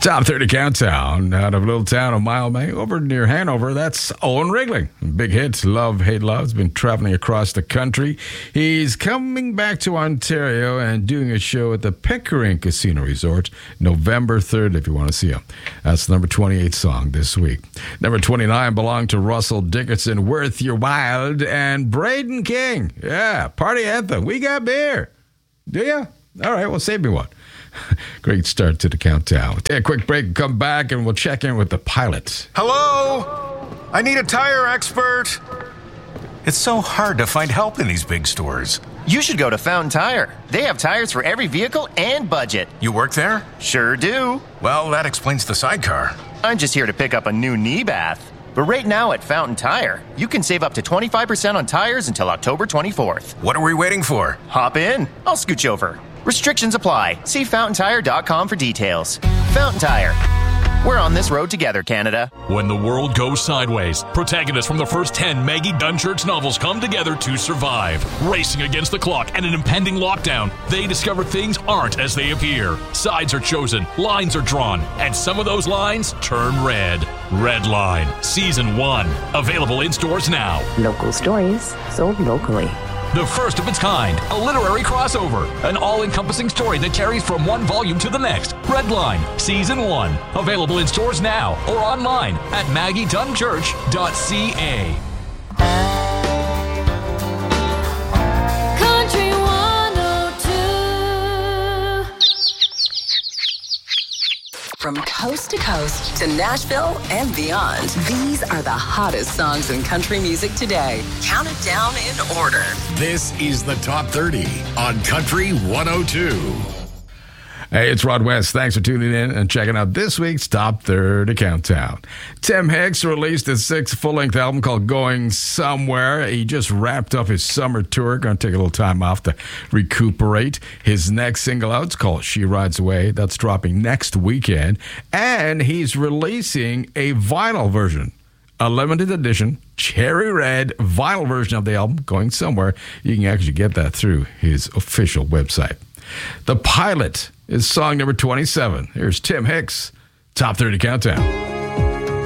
Top 30 countdown out of a little town of Mildmay over near Hanover. That's Owen Ringling. Big hits, Love, Hate, Love. Has been traveling across the country. He's coming back to Ontario and doing a show at the Pickering Casino Resort November 3rd if you want to see him. That's the number 28 song this week. Number 29 belonged to Russell Dickinson, Worth Your Wild, and Braden King. Yeah, party anthem. We got beer. Do ya? All right, well, save me one. Great start to the countdown. Take a quick break, come back, and we'll check in with the pilot. Hello? I need a tire expert. It's so hard to find help in these big stores. You should go to Fountain Tire. They have tires for every vehicle and budget. You work there? Sure do. Well, that explains the sidecar. I'm just here to pick up a new knee bath. But right now at Fountain Tire, you can save up to 25% on tires until October 24th. What are we waiting for? Hop in. I'll scooch over. Restrictions apply. See fountaintire.com for details. Fountain Tire. We're on this road together, Canada. When the world goes sideways, protagonists from the first 10 Maggie Dunchurch novels come together to survive. Racing against the clock and an impending lockdown, they discover things aren't as they appear. Sides are chosen, lines are drawn, and some of those lines turn red. Red Line, Season 1. Available in stores now. Local stories sold locally. The first of its kind, a literary crossover, an all-encompassing story that carries from one volume to the next. Red Line, Season 1, available in stores now or online at maggiedunchurch.ca. Country 102. From coast to coast to Nashville and beyond, these are the hottest songs in country music today. Counted down in order. This is the Top 30 on Country 102. Hey, it's Rod West. Thanks for tuning in and checking out this week's Top 30 Countdown. Tim Hicks released his sixth full-length album called Going Somewhere. He just wrapped up his summer tour. Going to take a little time off to recuperate. His next single out is called She Rides Away. That's dropping next weekend. And he's releasing a vinyl version, a limited edition, cherry red vinyl version of the album, Going Somewhere. You can actually get that through his official website. The Pilot is song number 27. Here's Tim Hicks, Top 30 Countdown.